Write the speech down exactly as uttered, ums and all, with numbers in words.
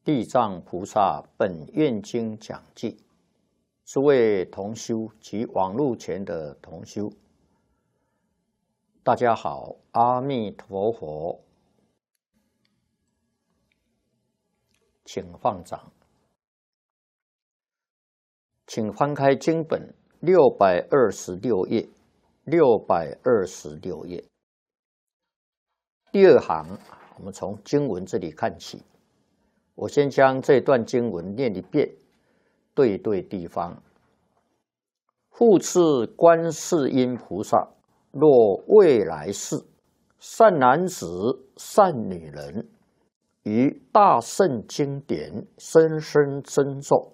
地藏菩萨本愿经讲记，诸位同修及网络前的同修，大家好，阿弥陀佛，请放掌，请翻开经本六百二十六页，六百二十六页，第二行，我们从经文这里看起。我先将这段经文念一遍，对对地方。复次观世音菩萨，若未来世，善男子、善女人，于大圣经典深深珍重，